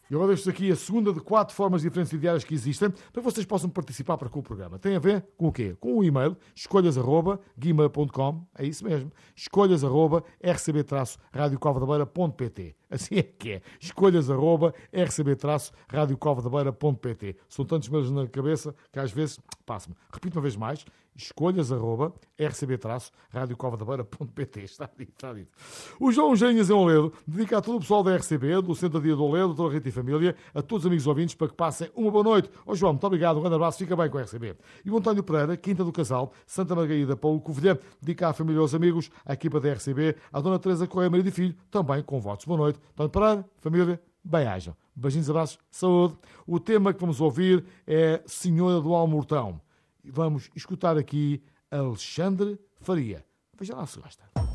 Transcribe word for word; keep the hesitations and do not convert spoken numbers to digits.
E agora deixo aqui a segunda de quatro formas diferentes diárias que existem para que vocês possam participar para com o programa. Tem a ver com o quê? Com o e-mail escolhas arroba gmail ponto com, é isso mesmo, escolhas arroba r c b rádio cova da beira ponto p t. Assim é que é, escolhas arroba r c b rádio cova da beira ponto p t. São tantos meus na cabeça que às vezes passo-me. Repito uma vez mais, escolhas arroba r c b rádio cova da beira ponto p t. Está dito, está dito. O João Gênias em Oledo dedica a todo o pessoal da R C B, do Centro Dia de Oledo, doutora Rita e família, a todos os amigos ouvintes, para que passem uma boa noite. Ó João, muito obrigado, um grande abraço, fica bem com a R C B. E o António Pereira, Quinta do Casal, Santa Margarida, Paulo Covilhã, dedica à família e aos amigos, à equipa da R C B, à dona Teresa Correia Maria de Filho, também com votos. Boa noite. António Pereira, família, bem-ajam. Beijinhos, abraços, saúde. O tema que vamos ouvir é Senhora do Almortão. E vamos escutar aqui Alexandre Faria. Veja lá se gosta.